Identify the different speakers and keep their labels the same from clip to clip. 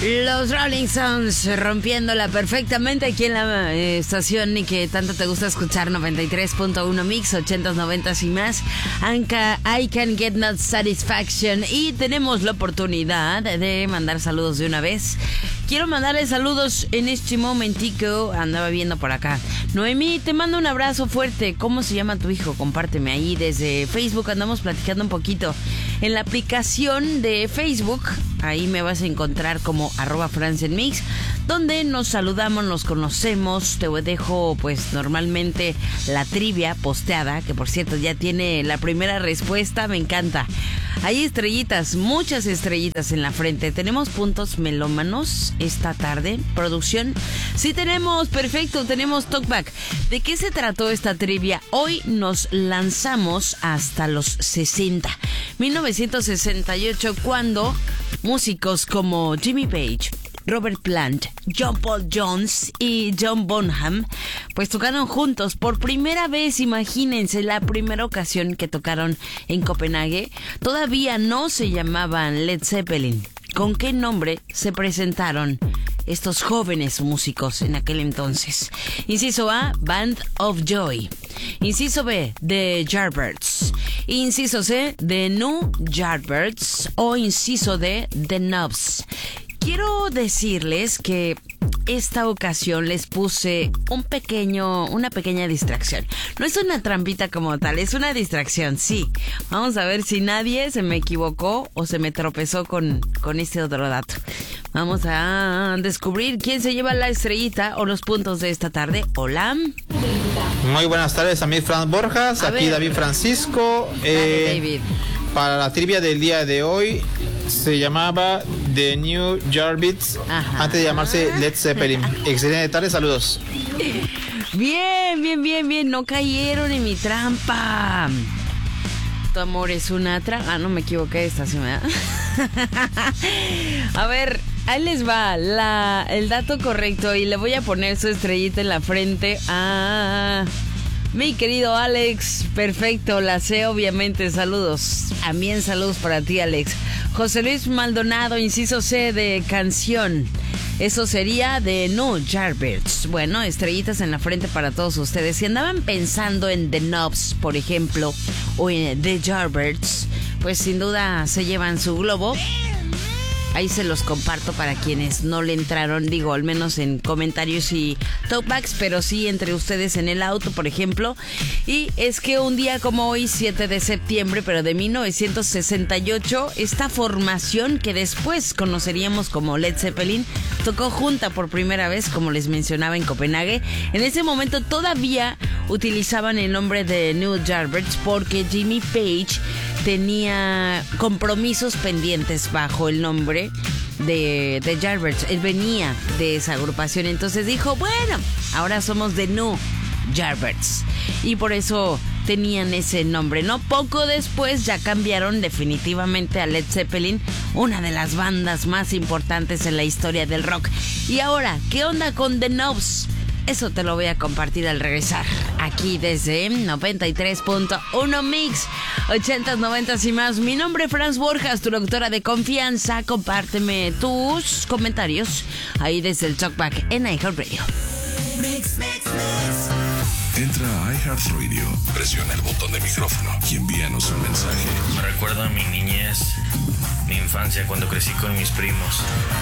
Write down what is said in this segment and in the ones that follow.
Speaker 1: Los Rolling Stones rompiéndola perfectamente aquí en la estación y que tanto te gusta escuchar, 93.1 Mix, 80s, 90s y más. I Can Get No Satisfaction. Y tenemos la oportunidad de mandar saludos de una vez. Quiero mandarle saludos en este momentico. Andaba viendo por acá. Noemí, te mando un abrazo fuerte. ¿Cómo se llama tu hijo? Compárteme ahí desde Facebook. Andamos platicando un poquito en la aplicación de Facebook. Ahí me vas a encontrar como @FranceNMix, donde nos saludamos, nos conocemos. Te dejo pues normalmente la trivia posteada, que por cierto ya tiene la primera respuesta. Me encanta. Hay estrellitas, muchas estrellitas en la frente. ¿Tenemos puntos melómanos esta tarde? ¿Producción? Sí tenemos, perfecto, tenemos talkback. ¿De qué se trató esta trivia? Hoy nos lanzamos hasta los 60. 1968, cuando músicos como Jimmy Page, Robert Plant, John Paul Jones y John Bonham pues tocaron juntos por primera vez. Imagínense, la primera ocasión que tocaron en Copenhague. Todavía no se llamaban Led Zeppelin. ¿Con qué nombre se presentaron estos jóvenes músicos en aquel entonces? Inciso A, Band of Joy. Inciso B, The Yardbirds. Inciso C, The New Yardbirds. O inciso D, The Knobs. Quiero decirles que esta ocasión les puse una pequeña distracción. No es una trampita como tal, es una distracción, sí. Vamos a ver si nadie se me equivocó o se me tropezó con este otro dato. Vamos a descubrir quién se lleva la estrellita o los puntos de esta tarde. Hola.
Speaker 2: Muy buenas tardes, a mí Fran Borjas, aquí David Francisco.
Speaker 1: David.
Speaker 2: Para la trivia del día de hoy se llamaba The New Yardbirds, antes de llamarse Led Zeppelin. Excelente tarde, saludos.
Speaker 1: Bien, no cayeron en mi trampa. Tu amor es una trampa. No me equivoqué, esta sí me da. A ver, ahí les va el dato correcto y le voy a poner su estrellita en la frente a mi querido Alex. Perfecto, la sé obviamente. Saludos. También saludos para ti, Alex. José Luis Maldonado, inciso C de canción. Eso sería de New Yardbirds. Bueno, estrellitas en la frente para todos ustedes. Si andaban pensando en The Knobs, por ejemplo, o en The Yardbirds, pues sin duda se llevan su globo. Ahí se los comparto para quienes no le entraron, digo, al menos en comentarios y talkbacks, pero sí entre ustedes en el auto, por ejemplo. Y es que un día como hoy, 7 de septiembre, pero de 1968, esta formación que después conoceríamos como Led Zeppelin, tocó junta por primera vez, como les mencionaba, en Copenhague. En ese momento todavía utilizaban el nombre de New Yardbirds porque Jimmy Page tenía compromisos pendientes bajo el nombre de Yardbirds. Él venía de esa agrupación, entonces dijo, bueno, ahora somos The New Yardbirds. Y por eso tenían ese nombre, ¿no? Poco después ya cambiaron definitivamente a Led Zeppelin, una de las bandas más importantes en la historia del rock. Y ahora, ¿qué onda con The Knobs? Eso te lo voy a compartir al regresar, aquí desde 93.1 Mix, 80s, 90s y más. Mi nombre es Franz Borjas, tu doctora de confianza. Compárteme tus comentarios ahí desde el talkback en iHeartRadio.
Speaker 3: Entra a iHeartRadio, presiona el botón de micrófono y envíanos un mensaje.
Speaker 4: Me recuerda a mi niñez, mi infancia cuando crecí con mis primos.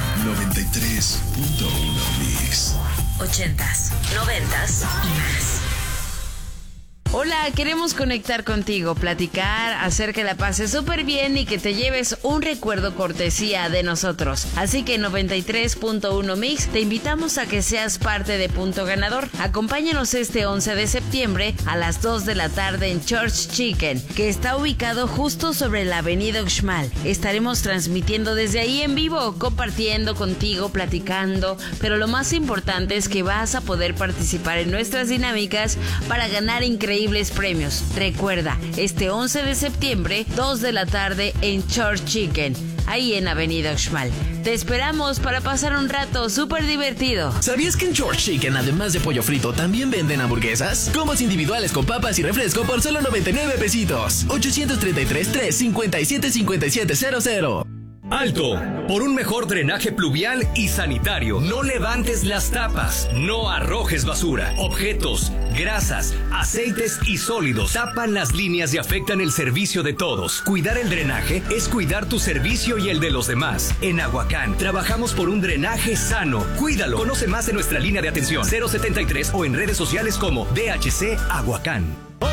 Speaker 3: 93.1 Mix.
Speaker 5: 80s, 90s y más.
Speaker 1: Hola, queremos conectar contigo, platicar, hacer que la pases súper bien y que te lleves un recuerdo cortesía de nosotros. Así que 93.1 Mix, te invitamos a que seas parte de Punto Ganador. Acompáñanos este 11 de septiembre a las 2 de la tarde en Church Chicken, que está ubicado justo sobre la avenida Uxmal. Estaremos transmitiendo desde ahí en vivo, compartiendo contigo, platicando, pero lo más importante es que vas a poder participar en nuestras dinámicas para ganar increíbles premios. Recuerda, este 11 de septiembre, 2 de la tarde en Church Chicken, ahí en Avenida Uxmal. Te esperamos para pasar un rato súper divertido.
Speaker 6: ¿Sabías que en Church Chicken, además de pollo frito, también venden hamburguesas? Combos individuales con papas y refresco por solo 99 pesitos. 833-357-5700.
Speaker 7: ¡Alto! Por un mejor drenaje pluvial y sanitario. No levantes las tapas. No arrojes basura. Objetos, grasas, aceites y sólidos tapan las líneas y afectan el servicio de todos. Cuidar el drenaje es cuidar tu servicio y el de los demás. En Aguacán trabajamos por un drenaje sano. Cuídalo. Conoce más en nuestra línea de atención 073 o en redes sociales como DHC Aguacán.